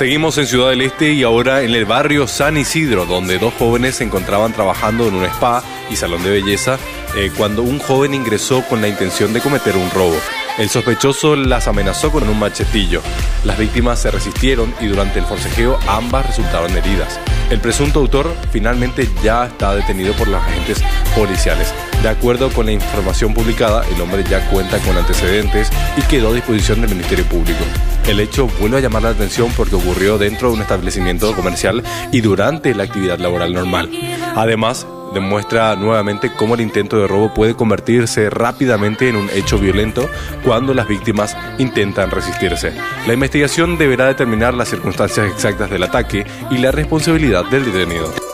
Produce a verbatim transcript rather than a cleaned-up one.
Seguimos en Ciudad del Este y ahora en el barrio San Isidro, donde dos jóvenes se encontraban trabajando en un spa y salón de belleza eh, cuando un joven ingresó con la intención de cometer un robo. El sospechoso las amenazó con un machetillo. Las víctimas se resistieron y durante el forcejeo ambas resultaron heridas. El presunto autor finalmente ya está detenido por los agentes policiales. De acuerdo con la información publicada, el hombre ya cuenta con antecedentes y quedó a disposición del Ministerio Público. El hecho vuelve a llamar la atención porque ocurrió dentro de un establecimiento comercial y durante la actividad laboral normal. Además, demuestra nuevamente cómo el intento de robo puede convertirse rápidamente en un hecho violento cuando las víctimas intentan resistirse. La investigación deberá determinar las circunstancias exactas del ataque y la responsabilidad del detenido.